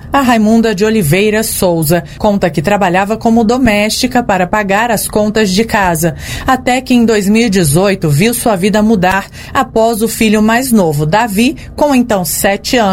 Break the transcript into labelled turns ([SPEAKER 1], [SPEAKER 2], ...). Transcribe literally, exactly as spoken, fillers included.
[SPEAKER 1] A Raimunda de Oliveira Souza conta que trabalhava como doméstica para pagar as contas de casa, até que em dois mil e dezoito viu sua vida mudar após o filho mais novo, Davi, com então sete anos,